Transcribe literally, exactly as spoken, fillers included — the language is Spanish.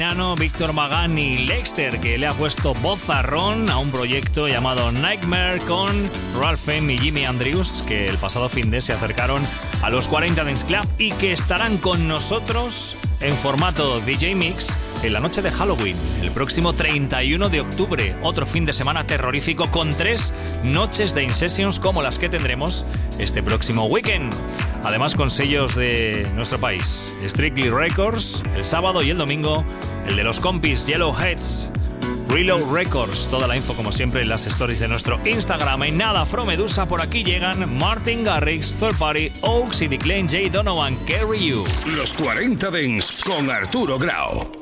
Víctor Magán y Lexter, que le ha puesto vozarrón a un proyecto llamado Nightmare con Ralph M y Jimmy Andrews, que el pasado fin de se acercaron a los cuarenta Dance Club y que estarán con nosotros en formato D J Mix en la noche de Halloween, el próximo treinta y uno de octubre, otro fin de semana terrorífico con tres noches de in-sessions como las que tendremos este próximo weekend. Además con sellos de nuestro país, Strictly Records, el sábado y el domingo, el de los compis Yellowheads, Reload Records. Toda la info como siempre en las stories de nuestro Instagram. En nada, From Medusa, por aquí llegan Martin Garrix, Third Party, Oaks y Declan J. Donovan, Carry You. Los cuarenta Dance con Arturo Grau.